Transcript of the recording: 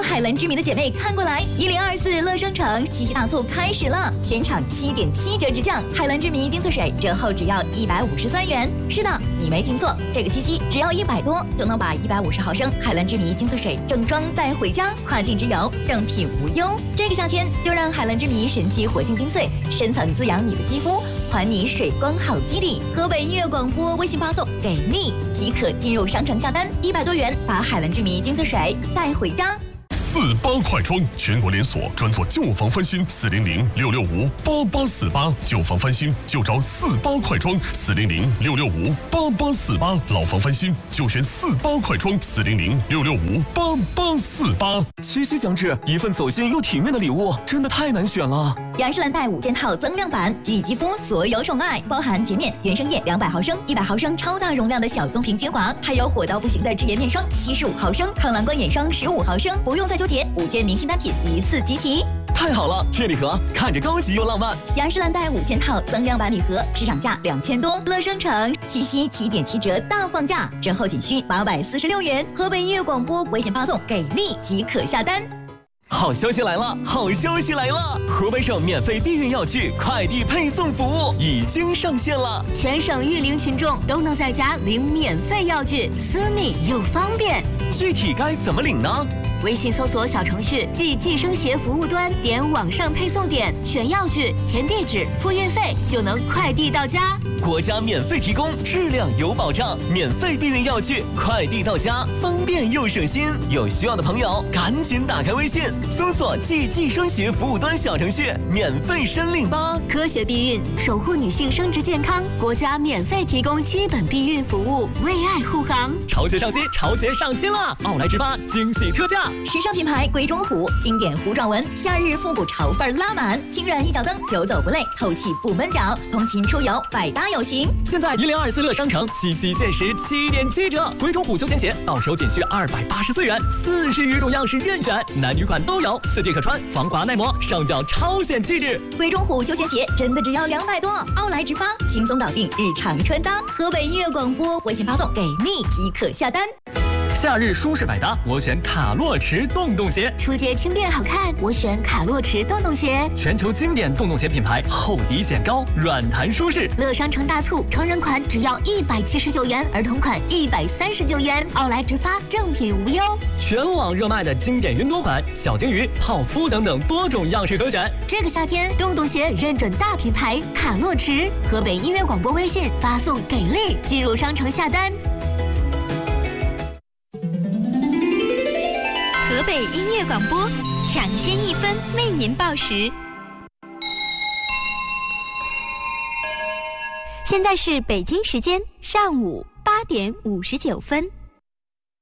海蓝之谜的姐妹看过来，1024乐商城七夕大促开始了，全场7.7折直降，海蓝之谜精粹水折后只要153元。是的，你没听错，这个七夕只要100多就能把150毫升海蓝之谜精粹水正装带回家，跨境直邮，正品无忧。这个夏天就让海蓝之谜神奇活性精粹深层滋养你的肌肤，还你水光好基底。河北音乐广播微信发送给力即可进入商城下单，100多元把海蓝之谜精粹水带回家。 48快装，全国连锁，专做旧房翻新，400-665-8848，旧房翻新就找48快装，400-665-8848，老房翻新就选48快装，400-665-8848。 七夕将至，一份走心又体面的礼物，真的太难选了。 雅诗兰黛5件套增量版，给予肌肤所有宠爱，包含洁面、原生液200毫升、100毫升超大容量的小棕瓶精华，还有火到不行的智颜面霜75毫升、抗蓝光眼霜15毫升，不用再纠结，5件明星单品一次集齐。 太好了，这礼盒看着高级又浪漫。 雅诗兰黛5件套增量版礼盒，市场价2000多，乐商城七夕7.7折大放价，折后仅需846元。河北音乐广播微信发送给力即可下单。 好消息来了！好消息来了！河北省免费避孕药具快递配送服务已经上线了， 全省育龄群众都能在家领免费药具，私密又方便。 具体该怎么领呢？ 微信搜索小程序即计生协服务端，点网上配送点，选药具，填地址，付运费，就能快递到家。 国家免费提供，质量有保障，免费避孕药具快递到家，方便又省心。有需要的朋友赶紧打开微信，搜索即计生协服务端小程序，免费申领吧。 科学避孕，守护女性生殖健康，国家免费提供基本避孕服务，为爱护航。 潮鞋上新，潮鞋上新了！奥莱直发惊喜特价， 时尚品牌鬼冢虎，经典糊状纹，夏日复古潮范拉满，轻软一脚蹬，久走不累，透气不闷脚，通勤出游百搭有型。 现在1024乐商城七夕限时7.7折，鬼冢虎休闲鞋到手仅需284元，40余种样式任选，男女款都有，4季可穿，防滑耐磨，上脚超显气质。 鬼冢虎休闲鞋真的只要200多，奥莱直发轻松搞定日常穿搭。河北音乐广播微信发送给力即可下单。 夏日舒适百搭，我选卡洛驰洞洞鞋。 出街轻便好看，我选卡洛驰洞洞鞋。 全球经典洞洞鞋品牌，厚底显高，软弹舒适。 乐商城大促，成人款只要179元，儿童款139元。奥莱直发，正品无忧。 全网热卖的经典云朵款、小金鱼、泡芙等等多种样式可选。 这个夏天，洞洞鞋认准大品牌卡洛驰。河北音乐广播微信发送给力，进入商城下单。 河北音乐广播，抢先1分为您报时。现在是北京时间上午8点59分。